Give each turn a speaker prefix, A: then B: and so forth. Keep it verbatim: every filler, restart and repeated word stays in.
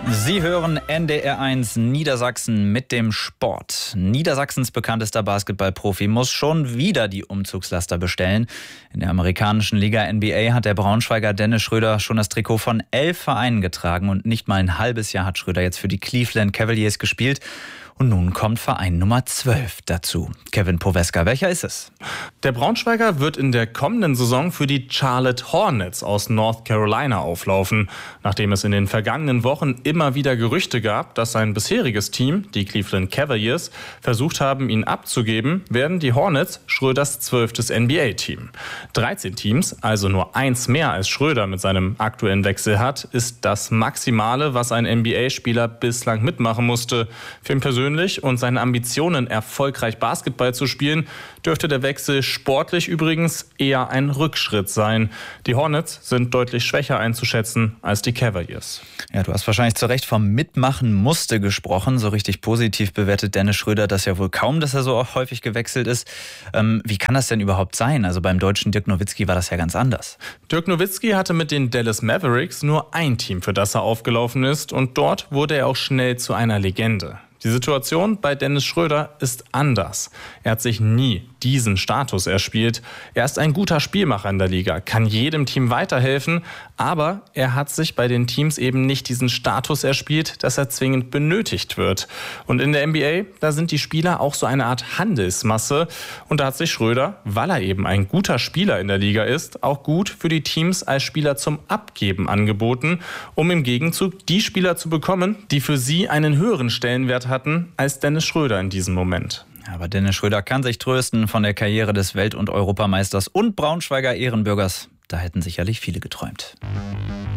A: Sie hören N D R eins Niedersachsen mit dem Sport. Niedersachsens bekanntester Basketballprofi muss schon wieder die Umzugslaster bestellen. In der amerikanischen Liga N B A hat der Braunschweiger Dennis Schröder schon das Trikot von elf Vereinen getragen und nicht mal ein halbes Jahr hat Schröder jetzt für die Cleveland Cavaliers gespielt. Und nun kommt Verein Nummer zwölf dazu. Kevin Poweska, welcher ist es?
B: Der Braunschweiger wird in der kommenden Saison für die Charlotte Hornets aus North Carolina auflaufen. Nachdem es in den vergangenen Wochen immer wieder Gerüchte gab, dass sein bisheriges Team, die Cleveland Cavaliers, versucht haben, ihn abzugeben, werden die Hornets Schröders zwölftes N B A-Team. dreizehn Teams, also nur eins mehr als Schröder mit seinem aktuellen Wechsel hat, ist das Maximale, was ein N B A-Spieler bislang mitmachen musste. Für ihn persönlich und seine Ambitionen, erfolgreich Basketball zu spielen, dürfte der Wechsel sportlich übrigens eher ein Rückschritt sein. Die Hornets sind deutlich schwächer einzuschätzen als die Cavaliers.
A: Ja, du hast wahrscheinlich zu Recht vom Mitmachen musste gesprochen. So richtig positiv bewertet Dennis Schröder das ja wohl kaum, dass er so auch häufig gewechselt ist. Ähm, wie kann das denn überhaupt sein? Also beim deutschen Dirk Nowitzki war das ja ganz anders.
B: Dirk Nowitzki hatte mit den Dallas Mavericks nur ein Team, für das er aufgelaufen ist. Und dort wurde er auch schnell zu einer Legende. Die Situation bei Dennis Schröder ist anders. Er hat sich nie diesen Status erspielt. Er ist ein guter Spielmacher in der Liga, kann jedem Team weiterhelfen, aber er hat sich bei den Teams eben nicht diesen Status erspielt, dass er zwingend benötigt wird. Und in der N B A, da sind die Spieler auch so eine Art Handelsmasse. Und da hat sich Schröder, weil er eben ein guter Spieler in der Liga ist, auch gut für die Teams als Spieler zum Abgeben angeboten, um im Gegenzug die Spieler zu bekommen, die für sie einen höheren Stellenwert hatten als Dennis Schröder in diesem Moment.
A: Aber Dennis Schröder kann sich trösten von der Karriere des Welt- und Europameisters und Braunschweiger Ehrenbürgers. Da hätten sicherlich viele geträumt.